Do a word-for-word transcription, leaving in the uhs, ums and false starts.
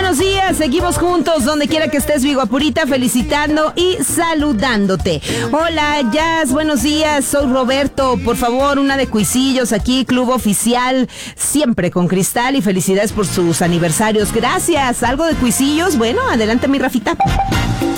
buenos días, seguimos juntos, donde quiera que estés, mi guapurita, felicitando y saludándote. Hola, Jazz, buenos días, soy Roberto, por favor, una de cuisillos aquí, Club Oficial, siempre con Cristal, y felicidades por sus aniversarios. Gracias, ¿algo de cuisillos? Bueno, adelante, mi Rafita.